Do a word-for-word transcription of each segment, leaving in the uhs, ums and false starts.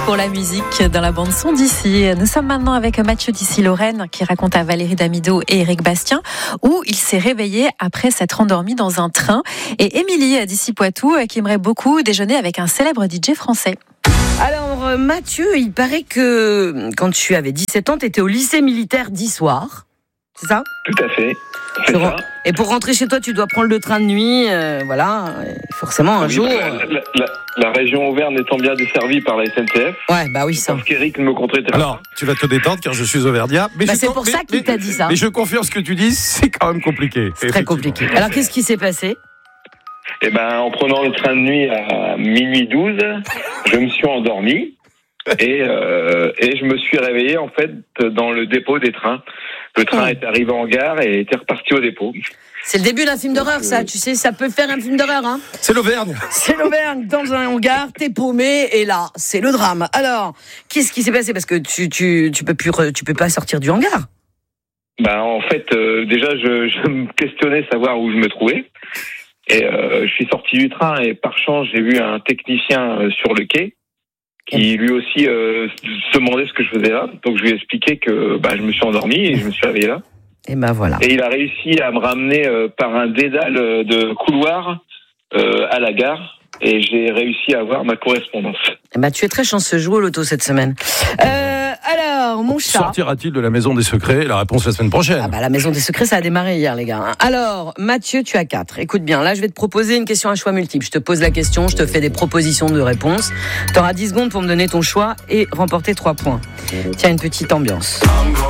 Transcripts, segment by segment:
pour la musique dans la bande son d'ici. Nous sommes maintenant avec Mathieu d'Issy-Lorraine qui raconte à Valérie Damido et Éric Bastien où il s'est réveillé après s'être endormi dans un train. Et Émilie d'Issy-Poitou qui aimerait beaucoup déjeuner avec un célèbre D J français. Alors Mathieu, il paraît que quand tu avais dix-sept ans, tu étais au lycée militaire d'Issoire. C'est ça ? Tout à fait. C'est ça. Et pour rentrer chez toi, tu dois prendre le train de nuit. Euh, voilà, et forcément un oui, jour. La, la, la, la région Auvergne étant bien desservie par la S N C F. Ouais, bah oui, ça. Parce qu'Éric me comptait. Alors, tu vas te détendre car je suis auvergnat. Mais bah je c'est com- pour mais, ça qu'il mais, t'a dit ça. Mais je confirme ce que tu dis, c'est quand même compliqué. C'est très compliqué. Alors, qu'est-ce qui s'est passé ? Eh ben, en prenant le train de nuit à minuit douze, je me suis endormi et euh, et je me suis réveillé en fait dans le dépôt des trains. Le train est arrivé en gare et était reparti au dépôt. C'est le début d'un film d'horreur, Donc, ça. euh... Tu sais, ça peut faire un film d'horreur, hein. C'est l'Auvergne. C'est l'Auvergne, dans un hangar, t'es paumé, et là, c'est le drame. Alors, qu'est-ce qui s'est passé ? Parce que tu tu tu peux plus tu peux pas sortir du hangar. Ben en fait, euh, déjà, je, je me questionnais savoir où je me trouvais. Et euh, je suis sorti du train et par chance, j'ai vu un technicien euh, sur le quai qui lui aussi euh, se demandait ce que je faisais là. Donc je lui ai expliqué que bah, je me suis endormi et je me suis réveillé là. Et ben voilà. Et il a réussi à me ramener euh, par un dédale de couloir euh, à la gare. Et j'ai réussi à avoir ma correspondance. Eh ben, tu es très chanceux, joue au loto cette semaine. Euh, alors, mon chat... Sortira-t-il de la maison des secrets ? La réponse la semaine prochaine. Ah bah, la maison des secrets, ça a démarré hier, les gars. Alors, Mathieu, tu as quatre. Écoute bien, là, je vais te proposer une question à choix multiple. Je te pose la question, je te fais des propositions de réponses. Tu auras dix secondes pour me donner ton choix et remporter trois points. Tiens, une petite ambiance.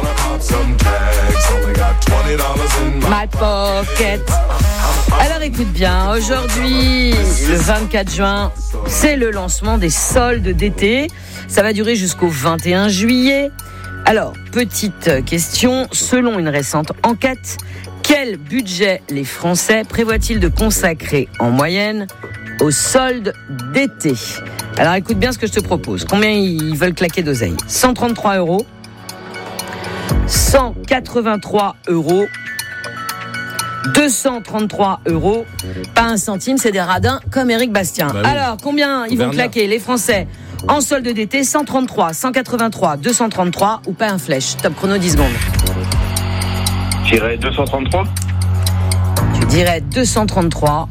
My pocket. Alors écoute bien, aujourd'hui, le vingt-quatre juin, c'est le lancement des soldes d'été. Ça va durer jusqu'au vingt et un juillet. Alors, petite question, selon une récente enquête, quel budget les Français prévoient-ils de consacrer en moyenne aux soldes d'été ? Alors écoute bien ce que je te propose. Combien ils veulent claquer d'oseille ? cent trente-trois euros, cent quatre-vingt-trois euros, deux cent trente-trois euros, pas un centime, c'est des radins comme Éric Bastien. Bah oui. Alors, combien ils vont claquer les Français en solde d'été ? Cent trente-trois, cent quatre-vingt-trois, deux cent trente-trois ou pas un flèche ? Top chrono, dix secondes. Je dirais deux cent trente-trois. Tu dirais deux cent trente-trois.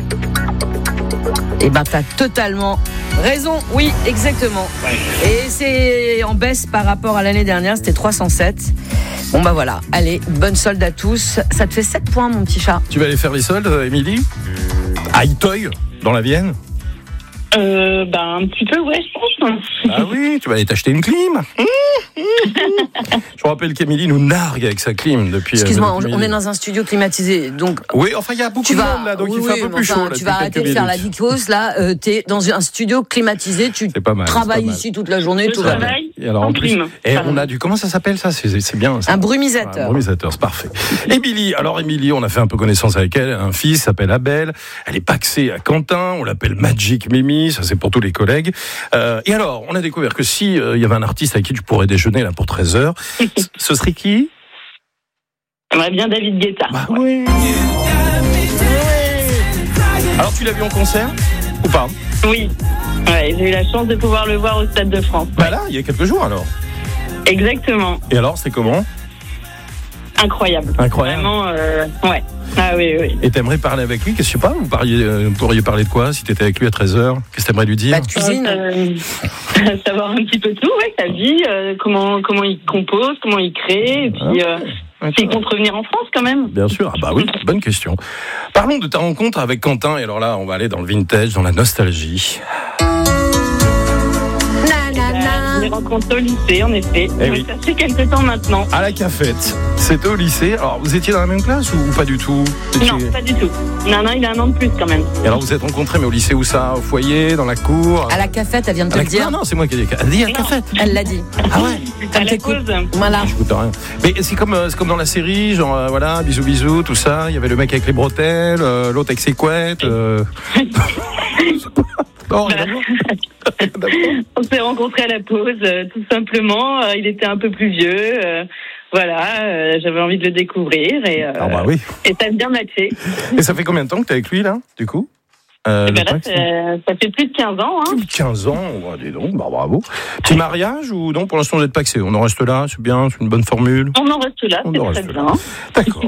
Eh ben, t'as totalement raison, oui, exactement. Ouais. Et c'est en baisse par rapport à l'année dernière, c'était trois cent sept. Bon bah voilà, allez, bonne solde à tous. Ça te fait sept points, mon petit chat. Tu vas aller faire les soldes, Émilie ? À Itoy, dans la Vienne ? Euh, ben, un petit peu, ouais, je pense. Ah oui, tu vas aller t'acheter une clim. Je vous rappelle qu'Émilie nous nargue avec sa clim depuis... Excuse-moi, depuis on, on est dans un studio climatisé, donc... Oui, enfin, il y a beaucoup tu de vas, monde, là, donc oui, il fait oui, un peu plus enfin, chaud. Là, tu vas arrêter de faire la dicose, là, euh, t'es dans un studio climatisé, tu mal, travailles ici toute la journée, Je tout va bien. Et alors, en plus, et on a du... Comment ça s'appelle, ça ? C'est, c'est bien. Ça. Un brumisateur. Un brumisateur, c'est parfait. Émilie, alors Émilie, on a fait un peu connaissance avec elle, un fils s'appelle Abel, elle est paxée à Quentin, on l'appelle Magic Mimi, ça c'est pour tous les collègues. Euh, et alors, on a découvert que si il euh, y avait un artiste avec qui tu pourrais déjeuner là pour treize heures, ce serait qui ? J'aimerais bien David Guetta. Bah, oui. Alors, tu l'as vu en concert ou pas ? Oui. Ouais, j'ai eu la chance de pouvoir le voir au Stade de France. Bah là, il y a quelques jours alors. Exactement. Et alors, c'est comment ? Incroyable. Incroyable. Vraiment, euh, ouais. Ah oui, oui. Et t'aimerais parler avec lui ? Qu'est-ce que je sais pas ? Vous parliez, euh, pourriez parler de quoi si t'étais avec lui à treize heures ? Qu'est-ce que t'aimerais lui dire ? Bah, de cuisine. Euh, savoir un petit peu tout, ouais, sa vie, euh, comment comment il compose, comment il crée, et puis euh, s'il compte revenir en France quand même. Bien sûr, ah bah oui, bonne question. Parlons de ta rencontre avec Quentin, et alors là, on va aller dans le vintage, dans la nostalgie. On est rencontrés au lycée, en effet. Eh ça oui. fait quelques temps maintenant. À la cafette. C'était au lycée. Alors, vous étiez dans la même classe ou pas du tout ? Non, pas du tout. Non, non, il a un an de plus quand même. Et alors, vous êtes rencontrés, mais au lycée où ça ? Au foyer, dans la cour ? À la cafette, elle vient de te la... le dire. Non, non, c'est moi qui ai dit. Elle a dit à la cafette. Elle l'a dit. Ah ouais ? À la pause. Voilà. J'écoute rien. Mais c'est comme, c'est comme dans la série, genre, euh, voilà, bisous, bisous, tout ça. Il y avait le mec avec les bretelles, euh, l'autre avec ses couettes. Euh... Non, bah, on s'est rencontrés à la pause, euh, tout simplement. Euh, il était un peu plus vieux. Euh, voilà, euh, j'avais envie de le découvrir. Et, euh, ah bah oui. Et ça a bien matché. Et ça fait combien de temps que t'es avec lui, là, du coup ? Euh, ben là, ça fait plus de quinze ans. Hein. Plus de quinze ans, oh, dis donc, bah, bravo. Petit mariage ou non? Pour l'instant, vous êtes paxé. On en reste là, c'est bien, c'est une bonne formule. On en reste là, On c'est en très reste bien. là. D'accord.